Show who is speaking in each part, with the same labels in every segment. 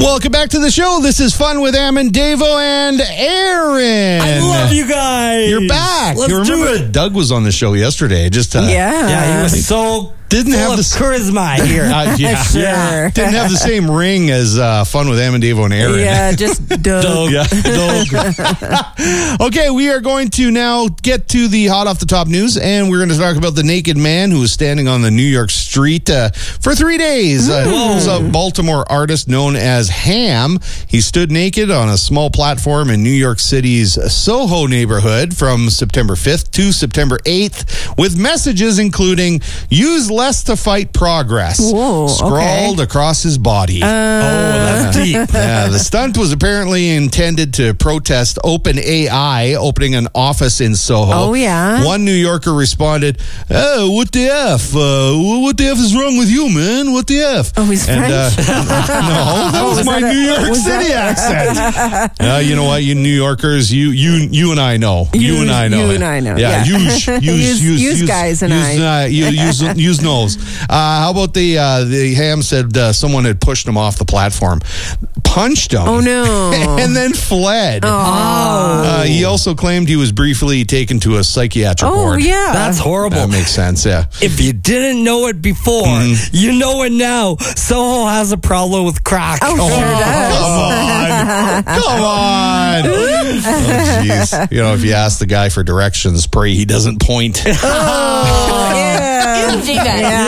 Speaker 1: Welcome back to the show. This is Fun with Ammon, Davo, and Aaron.
Speaker 2: I love you guys.
Speaker 1: You're back.
Speaker 2: Let's
Speaker 1: you remember
Speaker 2: do it.
Speaker 1: Doug was on the show yesterday.
Speaker 2: Yeah, he was so
Speaker 1: didn't
Speaker 2: full
Speaker 1: have
Speaker 2: of
Speaker 1: the
Speaker 2: charisma here.
Speaker 3: Sure.
Speaker 1: Didn't have the same ring as Fun with Ammon, Davo, and Aaron.
Speaker 3: Yeah, just Doug.
Speaker 1: Okay, we are going to now get to the hot off the top news, and we're going to talk about the naked man who was standing on the New York street for 3 days. He was a Baltimore artist known as Ham. He stood naked on a small platform in New York City's Soho neighborhood from September 5th to September 8th with messages including "Use less to fight progress"
Speaker 3: Whoa,
Speaker 1: scrawled across his body.
Speaker 2: That's deep.
Speaker 1: Yeah, the stunt was apparently intended to protest OpenAI opening an office in Soho.
Speaker 3: Oh, yeah?
Speaker 1: One New Yorker responded, "Oh, what the F? What the F is wrong with you, man? What the F?"
Speaker 3: Oh, he's French?
Speaker 1: No, that was my New York City accent. You know what, you New Yorkers, you and I know. You and I know.
Speaker 3: You and I know.
Speaker 1: Yeah,
Speaker 3: Yeah. Use guys and I.
Speaker 1: Use knows. How about the Ham said someone had pushed him off the platform, punched him.
Speaker 3: Oh, no.
Speaker 1: And then fled.
Speaker 3: Oh.
Speaker 1: He also claimed he was briefly taken to a psychiatric
Speaker 3: Oh,
Speaker 1: ward.
Speaker 3: yeah.
Speaker 2: That's horrible.
Speaker 1: That makes sense, yeah.
Speaker 2: If you didn't know it before, you know it now. Soho has a problem with crack.
Speaker 3: Oh, sure does.
Speaker 1: Come on. Oh, jeez. You know, if you ask the guy for directions, pray he doesn't point.
Speaker 3: Oh, yeah.
Speaker 4: You do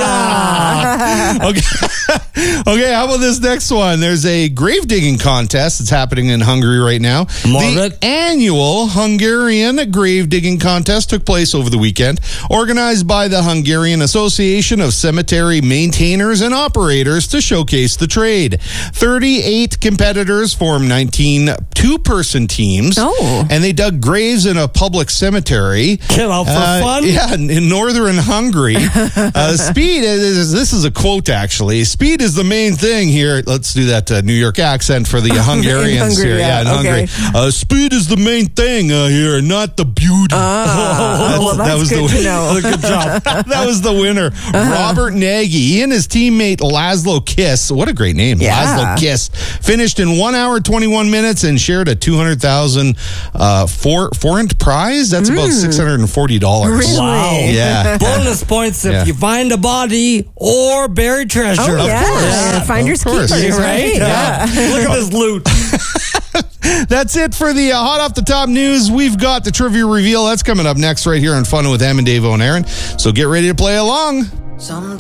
Speaker 4: that.
Speaker 3: Yeah.
Speaker 1: Okay, how about this next one? There's a grave digging contest that's happening in Hungary right now.
Speaker 2: More of
Speaker 1: The
Speaker 2: it?
Speaker 1: annual Hungarian grave digging contest took place over the weekend, organized by the Hungarian Association of Cemetery Maintainers and Operators to showcase the trade. 38 competitors formed 19 two-person teams, and they dug graves in a public cemetery.
Speaker 2: Get out for fun?
Speaker 1: Yeah, in northern Hungary. Speed is, this is a quote actually, speed is the main thing here. Let's do that New York accent for the Hungarians
Speaker 3: Hungary,
Speaker 1: here.
Speaker 3: yeah,
Speaker 1: in
Speaker 3: okay.
Speaker 1: Hungary. Speed is the main thing here, not the beauty.
Speaker 3: That's good to know.
Speaker 2: Good job.
Speaker 1: That was the winner. Robert Nagy. He and his teammate Laszlo Kiss, what a great name,
Speaker 3: Yeah.
Speaker 1: Laszlo Kiss, finished in 1 hour, 21 minutes and shared a $200,000 foreign prize. That's about $640.
Speaker 3: Really?
Speaker 1: Wow. Yeah.
Speaker 2: Bonus points if
Speaker 1: Yeah.
Speaker 2: you find a body or buried treasure.
Speaker 3: Oh, yeah.
Speaker 1: course.
Speaker 3: Finders
Speaker 1: Of course.
Speaker 3: keepers,
Speaker 2: Right?
Speaker 3: right?
Speaker 2: Yeah. Look at this loot.
Speaker 1: That's it for the hot off the top news. We've got the trivia reveal. That's coming up next right here on Fun with Ammon, Davo, and Aaron. So get ready to play along.